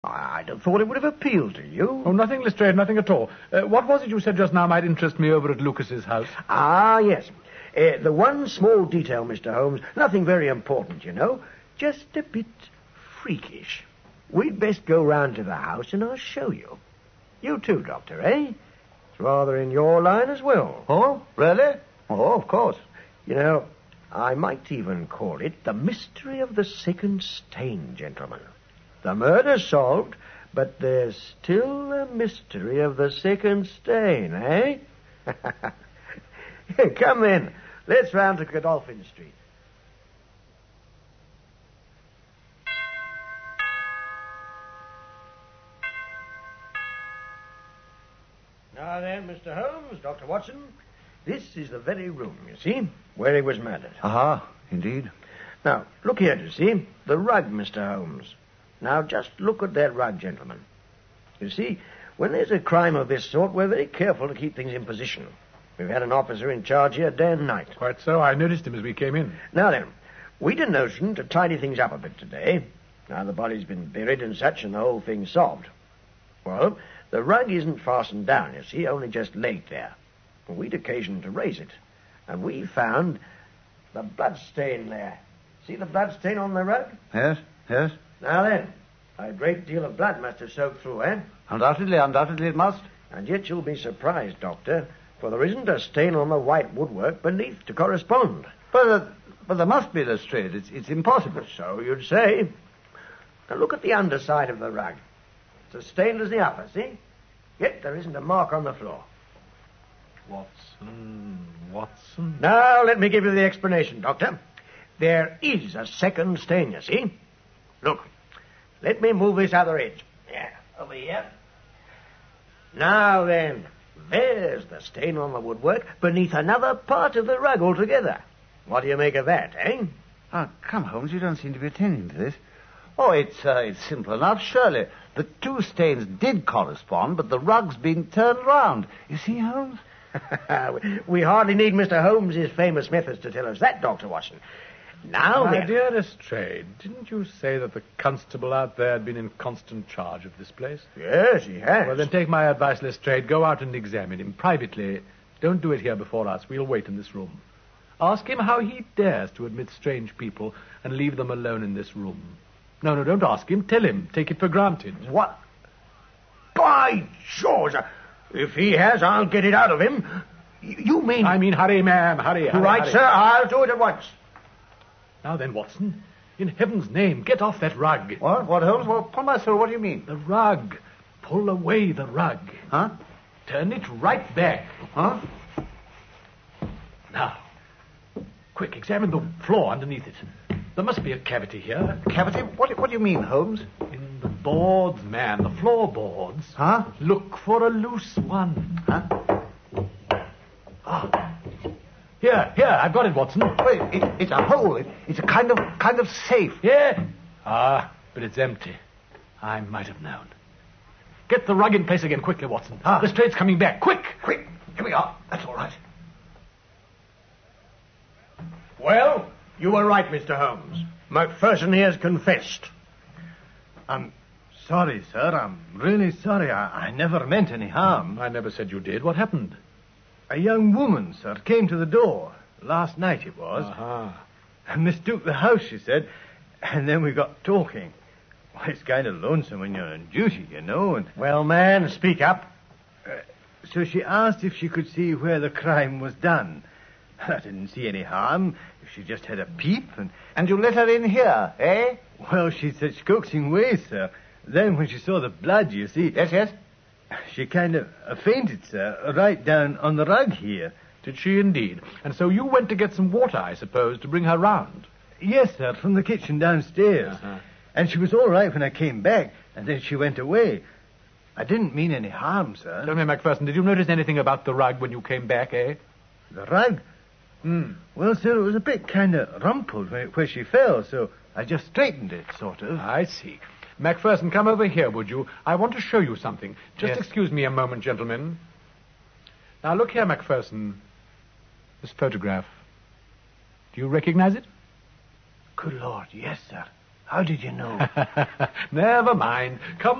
I'd have thought it would have appealed to you. Oh, nothing, Lestrade, nothing at all. What was it you said just now might interest me over at Lucas's house? Ah, yes. The one small detail, Mr. Holmes, nothing very important, you know, just a bit freakish. We'd best go round to the house and I'll show you. You too, Doctor, eh? It's rather in your line as well. Oh, really? Oh, of course. You know, I might even call it the mystery of the second stain, gentlemen. The murder's solved, but there's still a mystery of the second stain, eh? Come then. Let's round to Godolphin Street. Now then, Mr. Holmes, Dr. Watson, this is the very room, you see, where he was murdered. Aha, indeed. Now, look here, you see, the rug, Mr. Holmes. Now, just look at that rug, gentlemen. You see, when there's a crime of this sort, we're very careful to keep things in position. We've had an officer in charge here day and night. Quite so. I noticed him as we came in. Now then, we'd a notion to tidy things up a bit today. Now the body's been buried and such, and the whole thing's solved. Well, the rug isn't fastened down, you see, only just laid there. We'd occasion to raise it, and we found the blood stain there. See the blood stain on the rug? Yes, yes. Now then, a great deal of blood must have soaked through, eh? Undoubtedly it must. And yet you'll be surprised, Doctor, for there isn't a stain on the white woodwork beneath to correspond. But there must be, Lestrade. It's impossible. So you'd say. Now look at the underside of the rug. It's as stained as the upper, see? Yet there isn't a mark on the floor. Watson. Now let me give you the explanation, Doctor. There is a second stain, you see? Look, let me move this other edge. Yeah, over here. Now then, there's the stain on the woodwork beneath another part of the rug altogether. What do you make of that, eh? Oh, come, Holmes, you don't seem to be attending to this. Oh, it's simple enough, surely. The two stains did correspond, but the rug's been turned round. You see, Holmes? We hardly need Mr. Holmes's famous methods to tell us that, Dr. Watson. Now My then... dear Lestrade, didn't you say that the constable out there had been in constant charge of this place? Yes, he has. Well, then take my advice, Lestrade. Go out and examine him privately. Don't do it here before us. We'll wait in this room. Ask him how he dares to admit strange people and leave them alone in this room. No, don't ask him. Tell him. Take it for granted. What? By George! If he has, I'll get it out of him. You mean... I mean, hurry, ma'am. Hurry. Right, hurry. sir. I'll do it at once. Now then, Watson, in heaven's name, get off that rug. What, Holmes? Well, upon my soul, what do you mean? The rug. Pull away the rug. Huh? Turn it right back. Huh? Now, quick, examine the floor underneath it. There must be a cavity here. Cavity? What do you mean, Holmes? In the boards, man, the floorboards. Huh? Look for a loose one. Huh? Ah. Here, I've got it, Watson. Wait, it's a hole. It's a kind of safe. Yeah. Ah, but it's empty. I might have known. Get the rug in place again quickly, Watson. Lestrade's coming back. Quick! Quick, here we are. That's all right. Well, you were right, Mr. Holmes. Macpherson here's confessed. I'm sorry, sir. I'm really sorry. I never meant any harm. I never said you did. What happened? A young woman, sir, came to the door. Last night it was. And mistook the house, she said. And then we got talking. Well, it's kind of lonesome when you're on duty, you know. And Well, man, speak up. so she asked if she could see where the crime was done. I didn't see any harm if she just had a peep. And you let her in here, eh? Well, she'd such coaxing ways, sir. Then when she saw the blood, you see... Yes. She kind of fainted, sir, right down on the rug here. Did she indeed? And so you went to get some water, I suppose, to bring her round? Yes, sir, from the kitchen downstairs. And she was all right when I came back, and then she went away. I didn't mean any harm, sir. Tell me, Macpherson, did you notice anything about the rug when you came back, eh? The rug? Well, sir, it was a bit kind of rumpled where she fell, so I just straightened it, sort of. I see. Macpherson, come over here, would you? I want to show you something. Just Yes. excuse me a moment, gentlemen. Now, look here, Macpherson. This photograph. Do you recognize it? Good Lord, yes, sir. How did you know? Never mind. Come